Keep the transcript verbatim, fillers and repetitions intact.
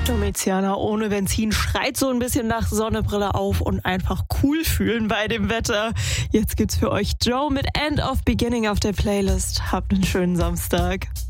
Domiziana ohne Benzin schreit so ein bisschen nach Sonnenbrille auf und einfach cool fühlen bei dem Wetter. Jetzt gibt's für euch Joe mit End of Beginning auf der Playlist. Habt einen schönen Samstag.